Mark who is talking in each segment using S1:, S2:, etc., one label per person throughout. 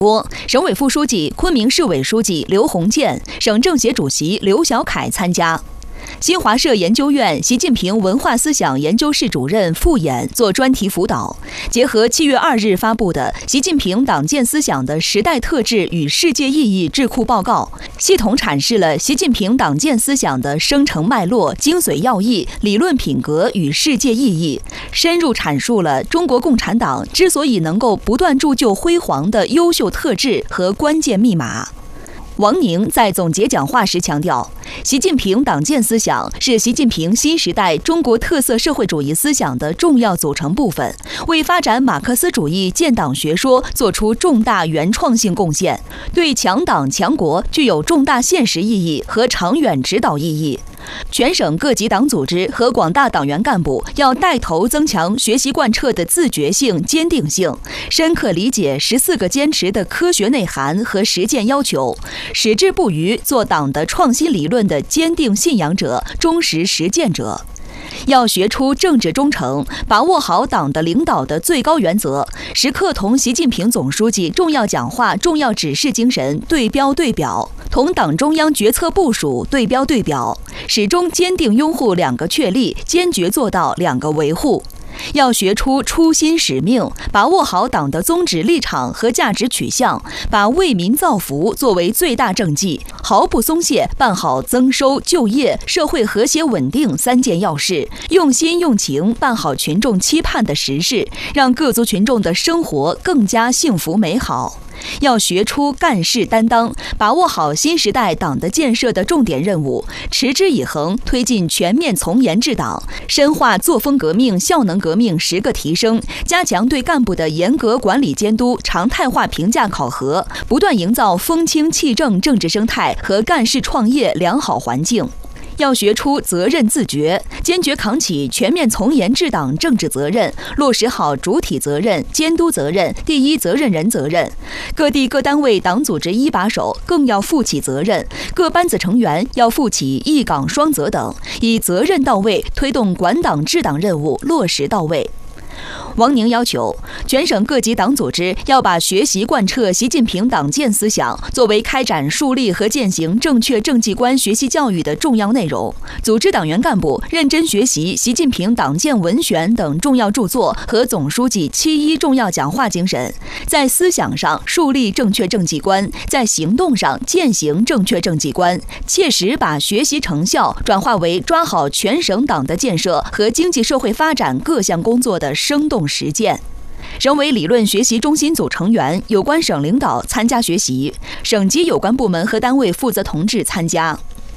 S1: 省委副书记、昆明市委书记刘鸿渐、省政协主席刘小凯参加。新华社研究院习近平文化思想研究室主任傅衍做专题辅导，结合7月2日发布的《习近平党建思想的时代特质与世界意义智库报告》，系统阐释了习近平党建思想的生成脉络、精髓要义、理论品格与世界意义，深入阐述了中国共产党之所以能够不断铸就辉煌的优秀特质和关键密码。王宁在总结讲话时强调，习近平党建思想是习近平新时代中国特色社会主义思想的重要组成部分，为发展马克思主义建党学说做出重大原创性贡献，对强党强国具有重大现实意义和长远指导意义。全省各级党组织和广大党员干部要带头增强学习贯彻的自觉性、坚定性，深刻理解14个坚持的科学内涵和实践要求，矢志不渝做党的创新理论的坚定信仰者、忠实实践者。要学出政治忠诚，把握好党的领导的最高原则，时刻同习近平总书记重要讲话、重要指示精神对标对表，同党中央决策部署对标对表，始终坚定拥护2个确立，坚决做到2个维护。要学出初心使命，把握好党的宗旨立场和价值取向，把为民造福作为最大政绩，毫不松懈办好增收、就业、社会和谐稳定3件要事，用心用情办好群众期盼的实事，让各族群众的生活更加幸福美好。要学出干事担当，把握好新时代党的建设的重点任务，持之以恒推进全面从严治党，深化作风革命、效能革命10个提升，加强对干部的严格管理监督、常态化评价考核，不断营造风清气正政治生态和干事创业良好环境。要学出责任自觉，坚决扛起全面从严治党政治责任，落实好主体责任、监督责任、第一责任人责任。各地各单位党组织一把手更要负起责任，各班子成员要负起一岗双责等，以责任到位推动管党治党任务落实到位。王宁要求，全省各级党组织要把学习贯彻习近平党建思想作为开展树立和践行正确政绩观学习教育的重要内容，组织党员干部认真学习习近平党建文选等重要著作和总书记7.1重要讲话精神，在思想上树立正确政绩观，在行动上践行正确政绩观，切实把学习成效转化为抓好全省党的建设和经济社会发展各项工作的生动实践。省委理论学习中心组成员、有关省领导参加学习，省级有关部门和单位负责同志参加。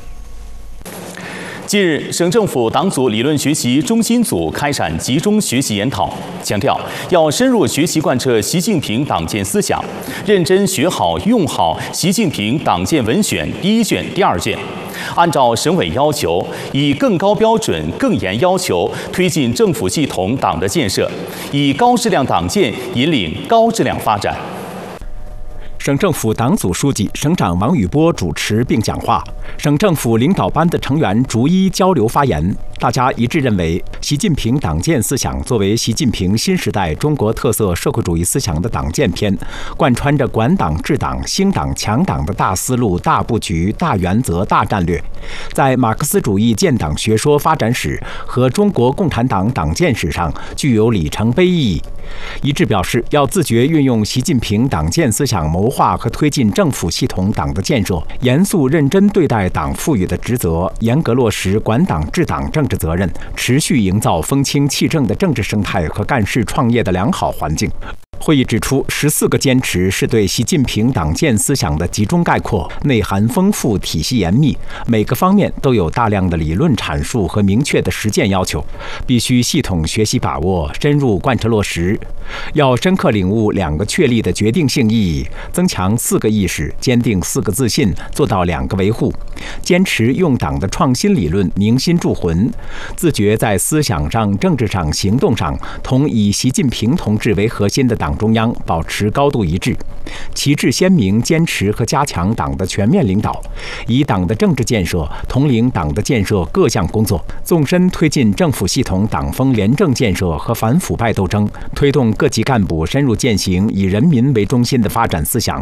S2: 近日，省政府党组理论学习中心组开展集中学习研讨，强调要深入学习贯彻习近平党建思想，认真学好用好习近平党建文选第1卷、第2卷，按照省委要求，以更高标准、更严要求推进政府系统党的建设，以高质量党建引领高质量发展。
S3: 省政府党组书记、省长王宇波主持并讲话，省政府领导班的成员逐一交流发言。大家一致认为，习近平党建思想作为习近平新时代中国特色社会主义思想的党建篇，贯穿着管党治党、兴党强党的大思路、大布局、大原则、大战略，在马克思主义建党学说发展史和中国共产党党建史上具有里程碑意义。一致表示，要自觉运用习近平党建思想谋划和推进政府系统党的建设，严肃认真对待党赋予的职责，严格落实管党治党政治责任，持续营造风清气正的政治生态和干事创业的良好环境。会议指出，14个坚持是对习近平党建思想的集中概括，内涵丰富，体系严密，每个方面都有大量的理论阐述和明确的实践要求，必须系统学习把握，深入贯彻落实。要深刻领悟2个确立的决定性意义，增强4个意识，坚定4个自信，做到2个维护，坚持用党的创新理论凝心铸魂，自觉在思想上、政治上、行动上同以习近平同志为核心的党中央保持高度一致，旗帜鲜明坚持和加强党的全面领导，以党的政治建设统领党的建设各项工作，纵深推进政府系统党风廉政建设和反腐败斗争，推动各级干部深入践行以人民为中心的发展思想，